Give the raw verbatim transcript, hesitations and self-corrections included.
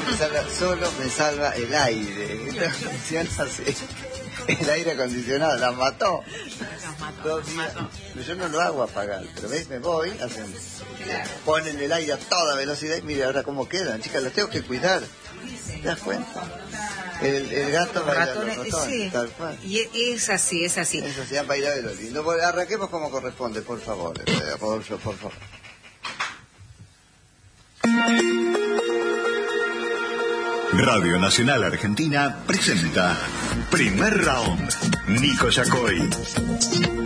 me salva, solo me salva el aire. Esta funciona así. El aire acondicionado la mató. Nos mató, Dos nos días. mató. Yo no lo hago apagar, pero ves, me voy, hacen, ponen el aire a toda velocidad y mire ahora cómo quedan, chicas, los tengo que cuidar. ¿Te das cuenta? El, el gato baila los Ratones, ratones, sí. tal cual. Y es así, es así. Eso se han bailado de lo lindo. Bueno, arranquemos como corresponde, por favor, eh, Rodolfo, por favor. Radio Nacional Argentina presenta Primer Round. Nico Yacoy.